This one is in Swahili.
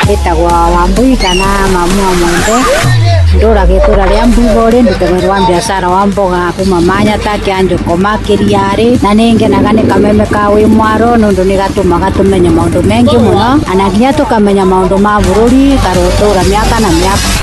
Itagwa Wambui kana Mamua Mwende ndura gitura ria Mbugori ndutagwo wa biashara wa mboga kuma Manyata Kianjoko makiriari na ningenaga ni kameme ka wi mwaro nundu ni gatumaga tumenye maundu mengi muno ana nginya tukamenya maundu ma bururi karotura miaka na miaka